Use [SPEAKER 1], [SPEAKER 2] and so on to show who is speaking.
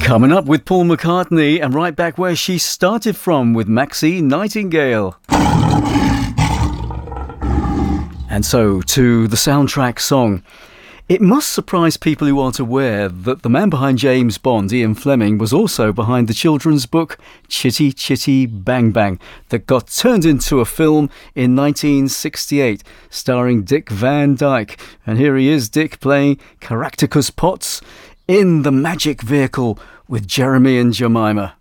[SPEAKER 1] Coming up with Paul McCartney, and right back where she started from with Maxine Nightingale. And so to the soundtrack song. It must surprise people who aren't aware that the man behind James Bond, Ian Fleming, was also behind the children's book Chitty Chitty Bang Bang that got turned into a film in 1968 starring Dick Van Dyke. And here he is, Dick, playing Caractacus Potts in The Magic Vehicle with Jeremy and Jemima.